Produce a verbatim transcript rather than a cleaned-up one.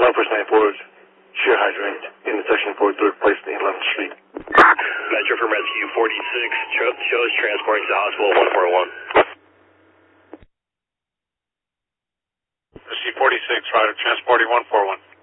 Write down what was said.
Southwest ninety-four, shear hydrant, intersection forty-third place in eleventh Street. Metro from Rescue forty-six, shows transporting to the hospital one four one. Rescue forty-six, Ryder transporting one four one.